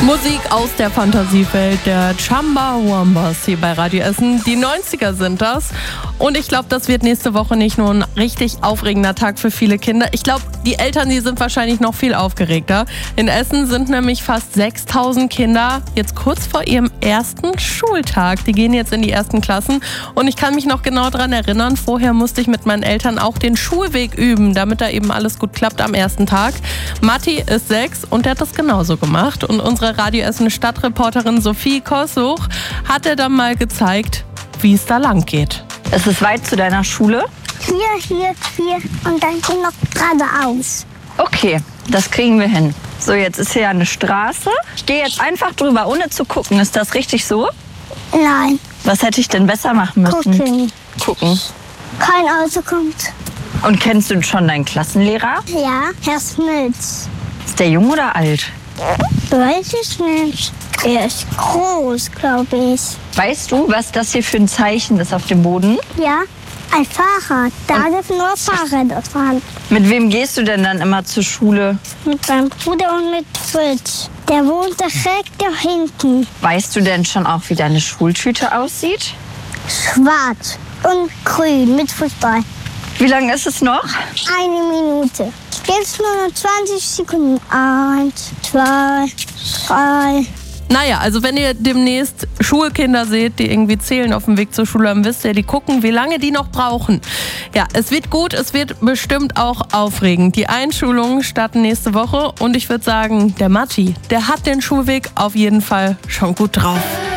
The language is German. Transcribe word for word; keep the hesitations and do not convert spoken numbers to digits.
Musik aus der Fantasiewelt der Chumbawambas hier bei Radio Essen. Die neunziger sind das. Und ich glaube, das wird nächste Woche nicht nur ein richtig aufregender Tag für viele Kinder. Ich glaube, die Eltern, die sind wahrscheinlich noch viel aufgeregter. In Essen sind nämlich fast sechstausend Kinder jetzt kurz vor ihrem ersten Schultag. Die gehen jetzt in die ersten Klassen. Und ich kann mich noch genau daran erinnern, vorher musste ich mit meinen Eltern auch den Schulweg üben, damit da eben alles gut klappt am ersten Tag. Matti ist sechs und der hat das genauso gemacht. Und unsere Radio Essen Stadtreporterin Sophie Kossuch hat er dann mal gezeigt, wie es da lang geht. Es ist weit zu deiner Schule? Hier, hier, hier und dann geht noch geradeaus. Okay, das kriegen wir hin. So, jetzt ist hier eine Straße. Ich gehe jetzt einfach drüber, ohne zu gucken. Ist das richtig so? Nein. Was hätte ich denn besser machen müssen? Gucken. Gucken. Kein Auto kommt. Und kennst du schon deinen Klassenlehrer? Ja, Herr Smits. Ist der jung oder alt? Weiß ich nicht. Er ist groß, glaube ich. Weißt du, was das hier für ein Zeichen ist auf dem Boden? Ja, ein Fahrrad. Da dürfen nur Fahrräder fahren. Mit wem gehst du denn dann immer zur Schule? Mit meinem Bruder und mit Fritz. Der wohnt direkt da hinten. Weißt du denn schon auch, wie deine Schultüte aussieht? Schwarz und grün mit Fußball. Wie lange ist es noch? Eine Minute. Jetzt nur noch zwanzig Sekunden. Eins, zwei, drei. Naja, also wenn ihr demnächst Schulkinder seht, die irgendwie zählen auf dem Weg zur Schule, dann wisst ihr, die gucken, wie lange die noch brauchen. Ja, es wird gut, es wird bestimmt auch aufregend. Die Einschulungen starten nächste Woche und ich würde sagen, der Matti, der hat den Schulweg auf jeden Fall schon gut drauf.